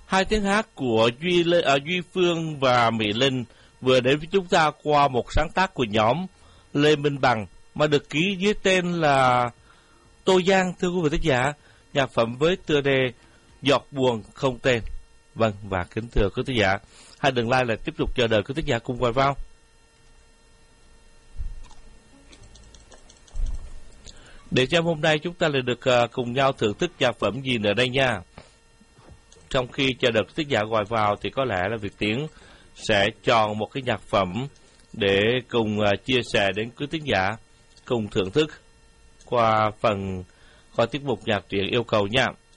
Hai tiếng hát của Duy Phương và Mỹ Linh vừa đến với chúng ta qua một sáng tác của nhóm Lê Minh Bằng mà được ký dưới tên là Tô Giang, thưa quý vị thính giả. Nhạc phẩm với tựa đề Giọt buồn không tên. Vâng, và kính thưa quý thính giả, hãy đừng like là tiếp tục chờ đợi quý thính giả cùng quay vào. Để cho hôm nay chúng ta lại được cùng nhau thưởng thức nhạc phẩm gì nữa đây nha. Trong khi chờ đợi quý thính giả gọi vào thì có lẽ là Việt Tiến sẽ chọn một cái nhạc phẩm để cùng chia sẻ đến quý thính giả cùng thưởng thức qua tiết mục nhạc truyện yêu cầu nha.